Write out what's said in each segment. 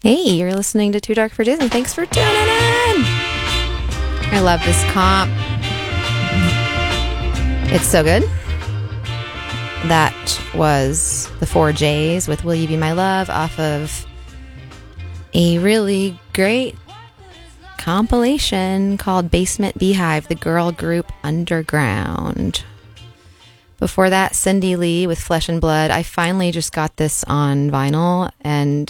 Hey, you're listening to Too Dark for Disney. Thanks for tuning in. I love this comp. It's so good. That was the 4Js with Will You Be My Love off of a really great compilation called Basement Beehive, the girl group Underground. Before that, Cindy Lee with Flesh and Blood. I finally just got this on vinyl, and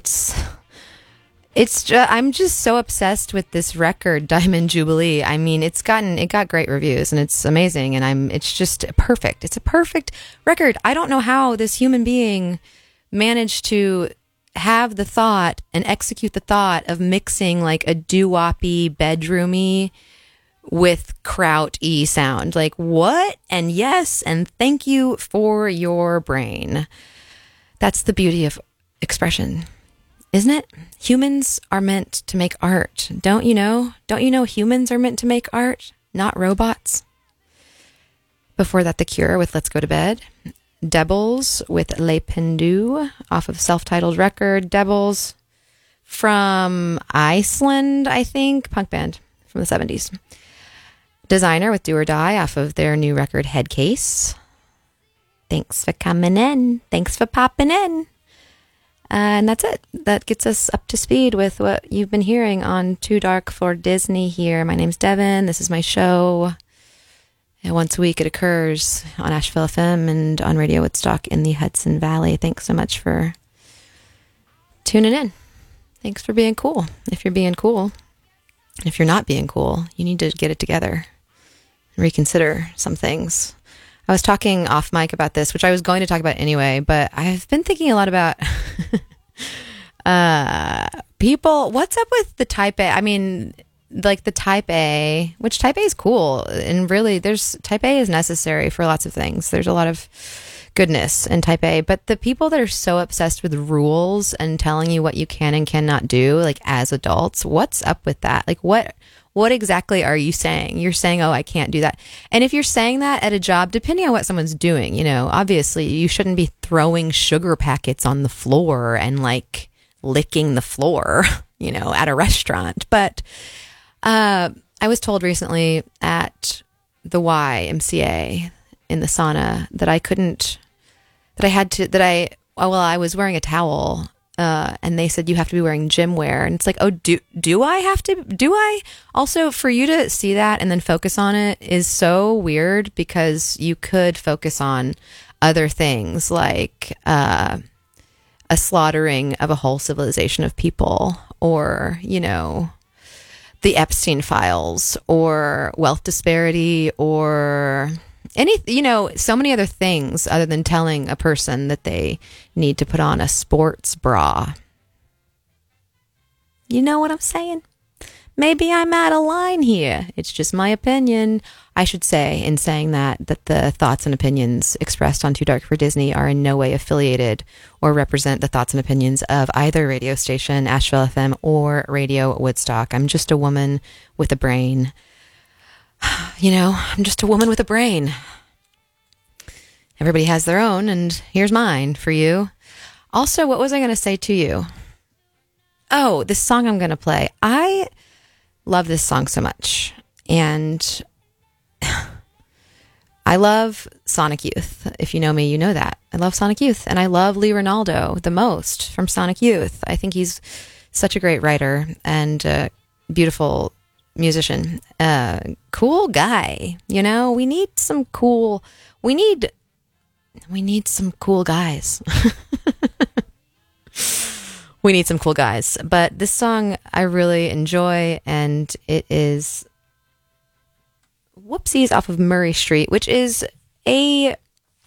I'm just so obsessed with this record, Diamond Jubilee. I mean, it got great reviews and it's amazing, and it's just perfect. It's a perfect record. I don't know how this human being managed to have the thought and execute the thought of mixing like a doo-woppy, bedroomy with kraut-y sound. Like, what? And yes, and thank you for your brain. That's the beauty of expression. Isn't it? Humans are meant to make art. Don't you know? Don't you know humans are meant to make art, not robots? Before that, The Cure with Let's Go to Bed. Debbles with Les Pendus off of self-titled record. Debbles from Iceland, I think. Punk band from the 70s. Designer with Do or Die off of their new record Headcase. Thanks for coming in. Thanks for popping in. And that's it. That gets us up to speed with what you've been hearing on Too Dark for Disney here. My name's Devin. This is my show. And once a week it occurs on Asheville FM and on Radio Woodstock in the Hudson Valley. Thanks so much for tuning in. Thanks for being cool. If you're being cool. If you're not being cool, you need to get it together and reconsider some things. I was talking off mic about this, which I was going to talk about anyway, but I've been thinking a lot about people. What's up with the type A? I mean, like the type A, which type A is cool. And really, type A is necessary for lots of things. There's a lot of goodness in type A, but the people that are so obsessed with rules and telling you what you can and cannot do, like as adults, what's up with that? Like what exactly are you saying? You're saying, oh, I can't do that. And if you're saying that at a job, depending on what someone's doing, you know, obviously you shouldn't be throwing sugar packets on the floor and like licking the floor, you know, at a restaurant. But I was told recently at the YMCA in the sauna that I was wearing a towel. And they said you have to be wearing gym wear, and it's like, oh, do I have to? Do I also, for you to see that and then focus on it is so weird, because you could focus on other things like a slaughtering of a whole civilization of people, or you know, the Epstein files, or wealth disparity, or so many other things other than telling a person that they need to put on a sports bra. You know what I'm saying? Maybe I'm out of line here. It's just my opinion. I should say, in saying that the thoughts and opinions expressed on Too Dark for Disney are in no way affiliated or represent the thoughts and opinions of either radio station, Asheville FM, or Radio Woodstock. I'm just a woman with a brain. You know, I'm just a woman with a brain. Everybody has their own, and here's mine for you. Also, what was I going to say to you? Oh, this song I'm going to play. I love this song so much. And I love Sonic Youth. If you know me, you know that. I love Sonic Youth. And I love Lee Ranaldo the most from Sonic Youth. I think he's such a great writer and beautiful musician. Cool guy. You know, we need some cool guys. We need some cool guys. But this song I really enjoy, and it is Whoopsies off of Murray Street, which is I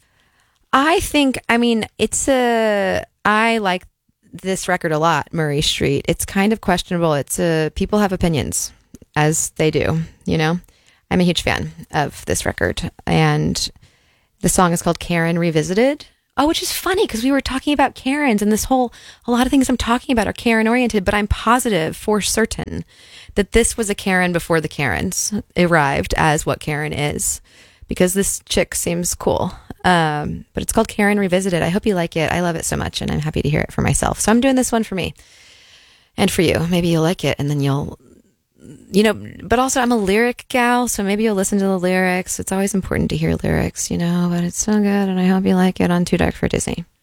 like this record a lot, Murray Street. It's kind of questionable. People have opinions, as they do, you know. I'm a huge fan of this record, and the song is called Karen Revisited. Oh, which is funny, because we were talking about Karens, and a lot of things I'm talking about are Karen oriented, but I'm positive for certain that this was a Karen before the Karens arrived as what Karen is, because this chick seems cool. But it's called Karen Revisited. I hope you like it. I love it so much, and I'm happy to hear it for myself. So I'm doing this one for me. And for you, maybe you'll like it, and then but also I'm a lyric gal, so maybe you'll listen to the lyrics. It's always important to hear lyrics, but it's so good, and I hope you like it on Too Dark for Disney.